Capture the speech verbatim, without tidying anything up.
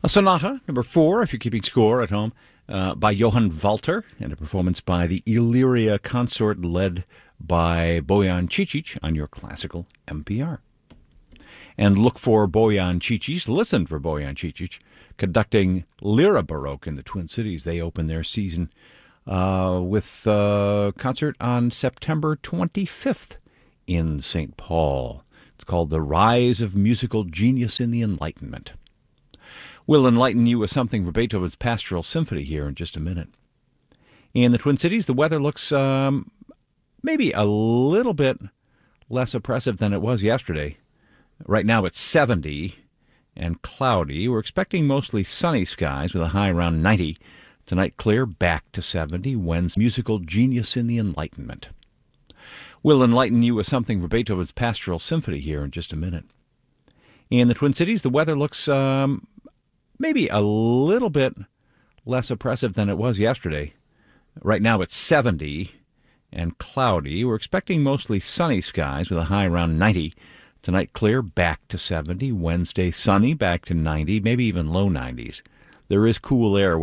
A sonata, number four, if you're keeping score at home, uh, by Johann Walter, and a performance by the Illyria Consort led by Bojan Cicic on your classical M P R. And look for Bojan Cicic, listen for Bojan Cicic, conducting Lyra Baroque in the Twin Cities. They open their season uh, with a concert on September twenty-fifth in Saint Paul. It's called The Rise of Musical Genius in the Enlightenment. We'll enlighten you with something from Beethoven's Pastoral Symphony here in just a minute. In the Twin Cities, the weather looks um, maybe a little bit less oppressive than it was yesterday. Right now it's seventy and cloudy. We're expecting mostly sunny skies with a high around ninety. Tonight clear, back to seventy. Wednesday, musical genius in the Enlightenment. We'll enlighten you with something from Beethoven's Pastoral Symphony here in just a minute. In the Twin Cities, the weather looks um, maybe a little bit less oppressive than it was yesterday. Right now it's seventy and cloudy. We're expecting mostly sunny skies with a high around ninety. Tonight clear, back to seventy. Wednesday sunny, back to ninety, maybe even low nineties. There is cool air.